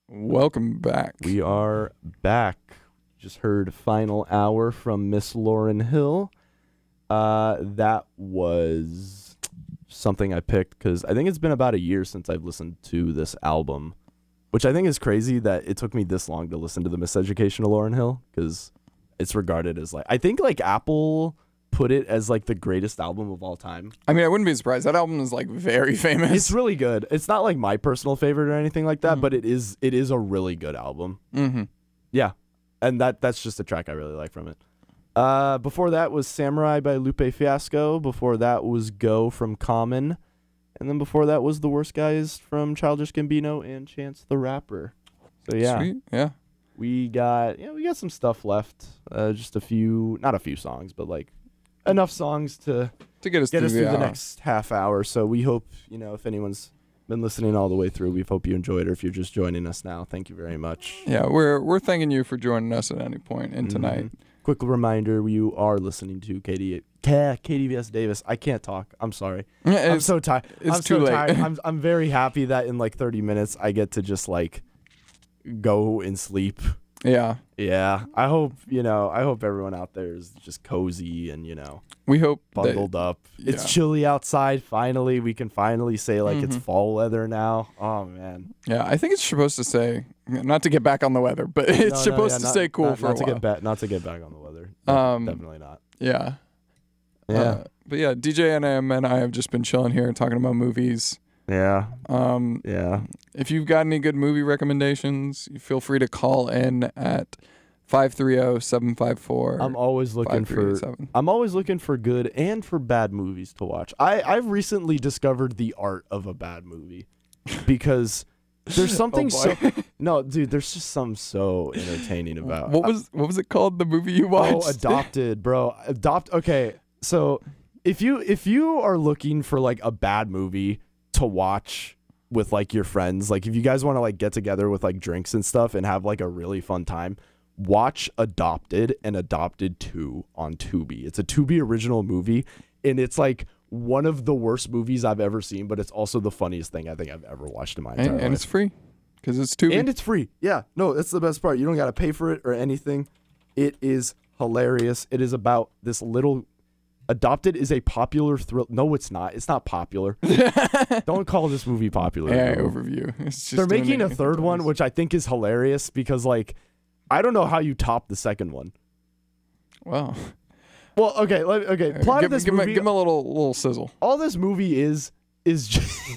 Welcome back. We are back. Just heard Final Hour from Miss Lauryn Hill. That was something I picked because I think it's been about a year since I've listened to this album, which I think is crazy that it took me this long to listen to the Miseducation of Lauryn Hill, because it's regarded as I think Apple put it as the greatest album of all time. I mean, I wouldn't be surprised. That album is very famous. It's really good. It's not my personal favorite or anything like that, but it is a really good album. Mm-hmm. Yeah. And that's just a track I really like from it. Before that was Samurai by Lupe Fiasco. Before that was Go from Common. And then before that was The Worst Guys from Childish Gambino and Chance the Rapper. So yeah. Sweet. Yeah. We got some stuff left. Just not a few songs, but enough songs to get us through the next half hour. So we hope, if anyone's been listening all the way through, we hope you enjoyed, or if you're just joining us now, thank you very much. Yeah, we're thanking you for joining us at any point in tonight. Quick reminder, you are listening to KDVS Davis. I can't talk. I'm sorry. I'm so tired. It's too late. Tired. I'm very happy that in 30 minutes I get to just go and sleep. Yeah. Yeah. I hope everyone out there is just cozy and, we hope bundled up. Yeah. It's chilly outside. Finally, we can finally say it's fall weather now. Oh man. Yeah, I think it's supposed to say, not to get back on the weather, but it's supposed to stay cool for a while. Not to get back on the weather. Definitely not. Yeah. Yeah. But yeah, DJ NM and I have just been chilling here talking about movies. Yeah. Yeah. If you've got any good movie recommendations, you feel free to call in at 530-754. I'm always looking for good and for bad movies to watch. I've recently discovered the art of a bad movie, because there's something there's just something so entertaining about. What was it called, the movie you watched? Oh, Adopted, bro. Okay. So, if you are looking for a bad movie to watch with your friends, if you guys want to get together with drinks and stuff and have a really fun time, watch Adopted and Adopted 2 on Tubi. It's a Tubi original movie, and it's one of the worst movies I've ever seen, but it's also the funniest thing I think I've ever watched in my entire life. And it's free, because it's Tubi. And it's free. Yeah, no, that's the best part. You don't got to pay for it or anything. It is hilarious. It is about this little... Adopted is a popular thrill. No, it's not. It's not popular. Don't call this movie popular. Yeah, overview. It's just they're making a third one, which I think is hilarious, because I don't know how you top the second one. Wow. Well, okay. Plot of this movie. Give him a little sizzle. All this movie is just,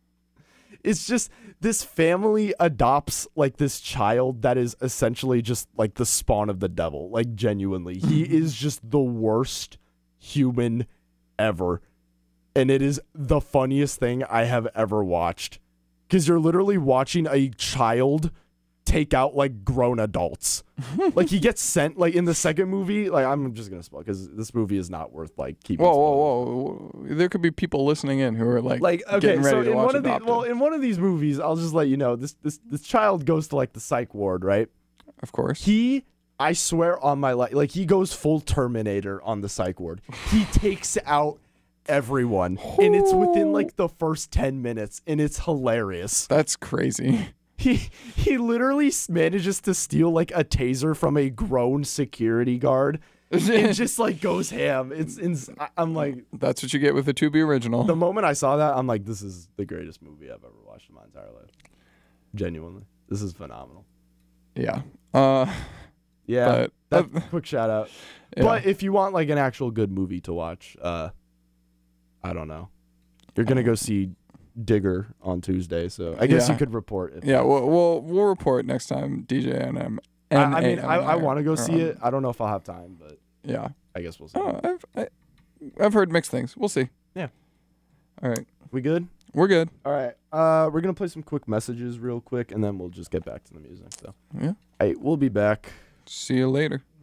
it's just this family adopts this child that is essentially just the spawn of the devil. Genuinely, he is just the worst human ever, and it is the funniest thing I have ever watched, because you're literally watching a child take out grown adults. He gets sent in the second movie. I'm just gonna spoil, because this movie is not worth keeping. Whoa! There could be people listening in who are okay. Getting ready So to in watch one of Adopted. in one of these movies, I'll just let you know, this child goes to the psych ward, right? Of course. I swear on my life, he goes full Terminator on the psych ward. He takes out everyone, and it's within the first 10 minutes, and it's hilarious. That's crazy. He literally manages to steal a taser from a grown security guard, and just goes ham. I'm that's what you get with the Tubi original. The moment I saw that, I'm this is the greatest movie I've ever watched in my entire life. Genuinely, this is phenomenal. Yeah. Yeah, but quick shout out. Yeah. But if you want an actual good movie to watch, I don't know. You're gonna go see Digger on Tuesday, so I guess you could report. We'll report next time. DJ NM. I want to go see it. I don't know if I'll have time, but yeah, I guess we'll see. Oh, I've heard mixed things. We'll see. Yeah. All right. We good? We're good. All right. We're gonna play some quick messages real quick, and then we'll just get back to the music. So yeah. Hey, we'll be back. See you later.